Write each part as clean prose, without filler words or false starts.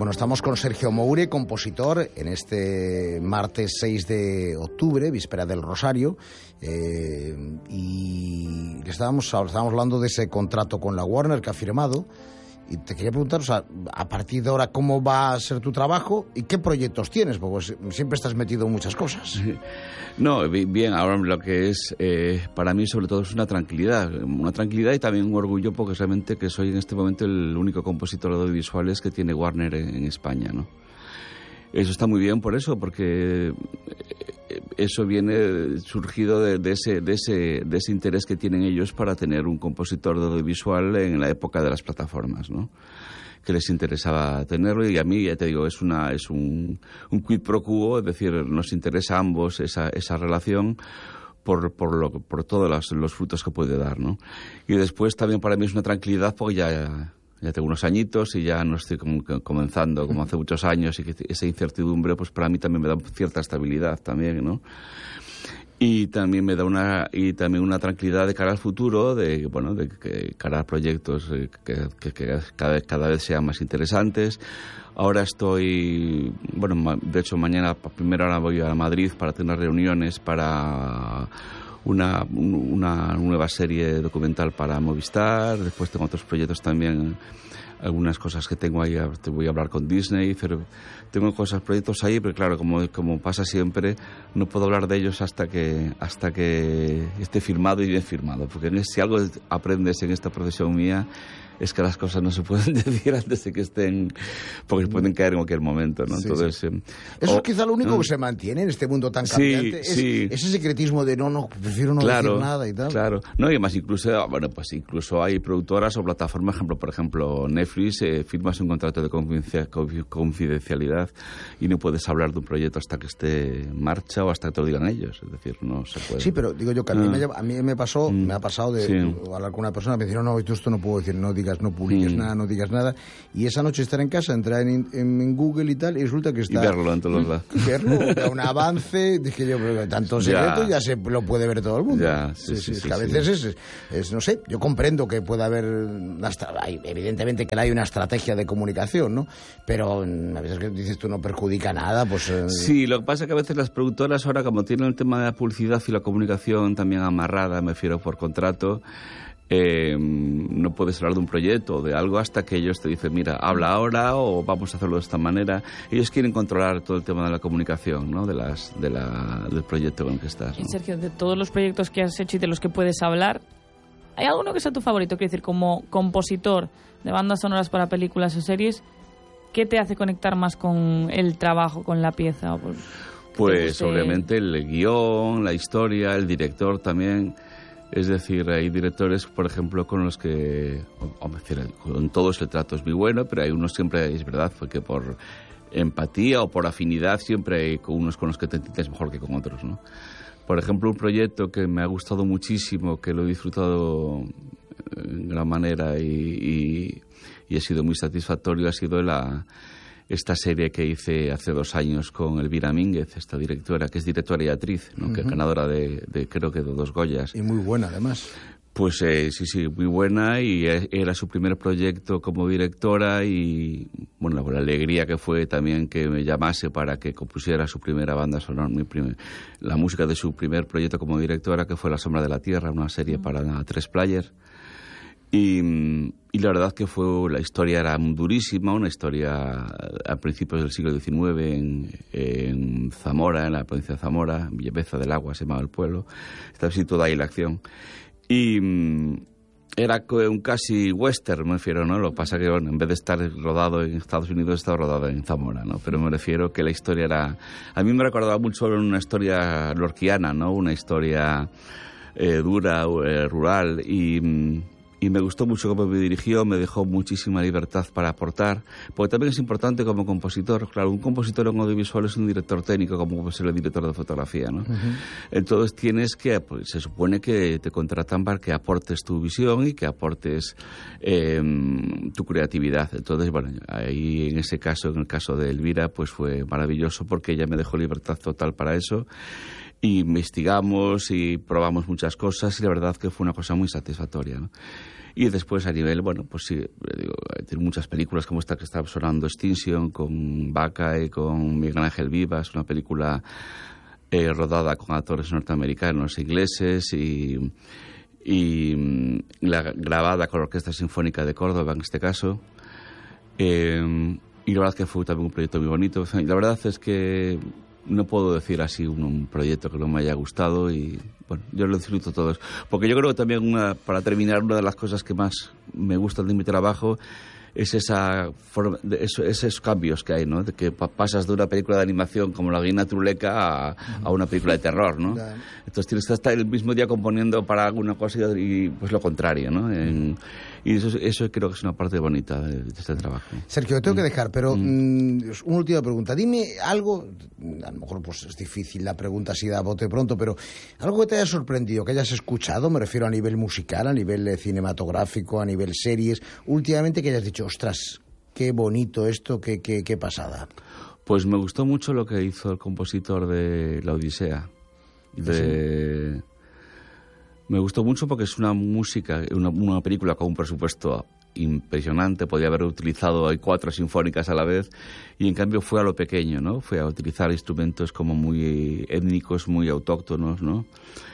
Bueno, estamos con Sergio Moure, compositor, en este martes 6 de octubre, víspera del Rosario, y estábamos hablando de ese contrato con la Warner que ha firmado. Y te quería preguntar, o sea, a partir de ahora, ¿cómo va a ser tu trabajo y qué proyectos tienes? Porque siempre estás metido en muchas cosas. No, bien, ahora lo que es, para mí sobre todo es una tranquilidad y también un orgullo, porque realmente que soy en este momento el único compositor de audiovisuales que tiene Warner en España, ¿no? Eso está muy bien por eso, porque eso viene surgido de ese interés que tienen ellos para tener un compositor de audiovisual en la época de las plataformas, ¿no? Que les interesaba tenerlo, y a mí, ya te digo, es un quid pro quo, es decir, nos interesa a ambos esa relación por todos los frutos que puede dar, ¿no? Y después también para mí es una tranquilidad, porque ya tengo unos añitos y ya no estoy comenzando como hace muchos años, y que esa incertidumbre pues para mí también me da cierta estabilidad también, ¿no? Y también me da una tranquilidad de cara al futuro, de cara a proyectos que cada vez sean más interesantes. Ahora estoy, de hecho mañana a primera hora voy a Madrid para tener reuniones para una nueva serie documental para Movistar. Después tengo otros proyectos también, algunas cosas que tengo ahí. Te voy a hablar con Disney, pero tengo proyectos ahí, pero claro, como pasa siempre, no puedo hablar de ellos hasta que esté firmado y bien firmado, porque si algo aprendes en esta profesión mía es que las cosas no se pueden decir antes de que estén, porque pueden caer en cualquier momento, ¿no? Sí, entonces, sí. Eso es quizá lo único que se mantiene en este mundo tan cambiante, sí. Ese secretismo de no, prefiero no decir nada y tal. Claro, no, y además incluso hay productoras o plataformas, por ejemplo Netflix, firmas un contrato de confidencialidad y no puedes hablar de un proyecto hasta que esté en marcha o hasta que te lo digan ellos, es decir, no se puede. Sí, pero digo yo que a mí me ha pasado de hablar con una persona, me dijeron, no, tú esto no puedo decir, no publiques nada, no digas nada, y esa noche estar en casa, entrar en Google y tal, y resulta que está... Y verlo en todos los lados. Verlo, un avance, dije yo, pero tanto secreto ya se lo puede ver todo el mundo. Sí, que a veces es, no sé, yo comprendo que pueda haber, evidentemente que hay una estrategia de comunicación, ¿no? Pero a veces que dices tú no perjudica nada, pues... Sí, lo que pasa es que a veces las productoras ahora, como tienen el tema de la publicidad y la comunicación también amarrada, me refiero por contrato, no puedes hablar de un proyecto o de algo hasta que ellos te dicen, mira, habla ahora o vamos a hacerlo de esta manera. Ellos quieren controlar todo el tema de la comunicación, ¿no? Del proyecto con el que estás, ¿no? Y Sergio, de todos los proyectos que has hecho y de los que puedes hablar, ¿hay alguno que sea tu favorito? Quiero decir, como compositor de bandas sonoras para películas o series, ¿qué te hace conectar más con el trabajo, con la pieza? Pues obviamente el guión, la historia, el director también. Es decir, hay directores, por ejemplo, con los que, con todos el trato es muy bueno, pero hay unos siempre, es verdad, porque por empatía o por afinidad siempre hay unos con los que te entiendes mejor que con otros, ¿no? Por ejemplo, un proyecto que me ha gustado muchísimo, que lo he disfrutado en gran manera y ha sido muy satisfactorio, ha sido esta serie que hice hace 2 años con Elvira Mínguez, esta directora, que es directora y actriz, ¿no? Que es ganadora de creo que de 2 Goyas. Y muy buena, además. Pues sí, muy buena, y era su primer proyecto como directora, y bueno, la alegría que fue también que me llamase para que compusiera su primera banda sonora, la música de su primer proyecto como directora, que fue La sombra de la tierra, una serie para 3 players. Y la verdad que la historia era durísima, una historia a principios del siglo XIX en Zamora, en la provincia de Zamora, Villaveza del Agua se llamaba el pueblo. Estaba situada ahí la acción. Y era un casi western, me refiero, ¿no? Lo que pasa que, en vez de estar rodado en Estados Unidos, estaba rodado en Zamora, ¿no? Pero me refiero que la historia era... A mí me recordaba mucho una historia lorquiana, ¿no? Una historia dura, rural, y me gustó mucho cómo me dirigió, me dejó muchísima libertad para aportar, porque también es importante como compositor. Claro, un compositor en audiovisual es un director técnico, como puede ser el director de fotografía, ¿no? Entonces tienes que, pues, se supone que te contratan para que aportes tu visión y que aportes tu creatividad. Entonces, bueno, ahí en ese caso, en el caso de Elvira, pues fue maravilloso, porque ella me dejó libertad total para eso. investigamos y probamos muchas cosas y la verdad que fue una cosa muy satisfactoria, ¿no? Y después a nivel, bueno, pues sí, digo, tiene muchas películas como esta que está sonando, Extinction, con Vaca y con Miguel Ángel Vivas, una película rodada con actores norteamericanos, ingleses y grabada con la Orquesta Sinfónica de Córdoba en este caso. Y la verdad que fue también un proyecto muy bonito. Y la verdad es que no puedo decir así un proyecto que no me haya gustado y bueno, yo lo disfruto todos. Porque yo creo que también, para terminar, una de las cosas que más me gustan de mi trabajo es esa forma, esos cambios que hay, ¿no? De que pasas de una película de animación como La Guina Truleca a una película de terror, ¿no? Entonces tienes que estar el mismo día componiendo para alguna cosa y pues lo contrario, ¿no? Y eso creo que es una parte bonita de este trabajo. Sergio, te tengo que dejar, pero una última pregunta. Dime algo, a lo mejor pues es difícil la pregunta así de a bote pronto, pero algo que te haya sorprendido, que hayas escuchado, me refiero a nivel musical, a nivel cinematográfico, a nivel series, últimamente que hayas dicho, ostras, qué bonito esto, qué pasada. Pues me gustó mucho lo que hizo el compositor de La Odisea. ¿Sí? Me gustó mucho porque es una música, una película con un presupuesto impresionante, podía haber utilizado 4 sinfónicas a la vez y en cambio fue a lo pequeño, ¿no? Fue a utilizar instrumentos como muy étnicos, muy autóctonos, ¿no?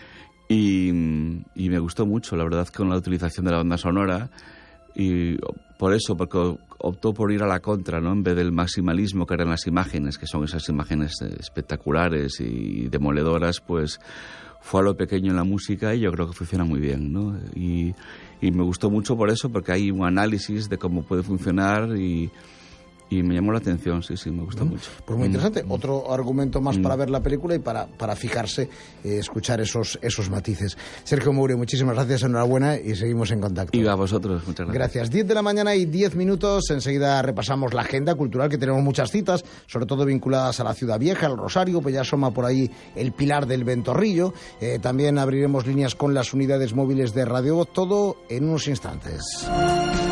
Y me gustó mucho, la verdad, con la utilización de la banda sonora y por eso, porque optó por ir a la contra, ¿no? En vez del maximalismo que eran las imágenes, que son esas imágenes espectaculares y demoledoras, pues fue a lo pequeño en la música y yo creo que funciona muy bien, ¿no? Y me gustó mucho por eso, porque hay un análisis de cómo puede funcionar y me llamó la atención, sí, me gustó mucho. Pues muy interesante. Otro argumento más para ver la película y para fijarse, escuchar esos matices. Sergio Moure, muchísimas gracias, enhorabuena y seguimos en contacto. Y a vosotros, muchas gracias. Gracias. 10 de la mañana y 10 minutos. Enseguida repasamos la agenda cultural, que tenemos muchas citas, sobre todo vinculadas a la Ciudad Vieja, al Rosario, pues ya asoma por ahí el Pilar del Ventorrillo. También abriremos líneas con las unidades móviles de Radio Voz, todo en unos instantes.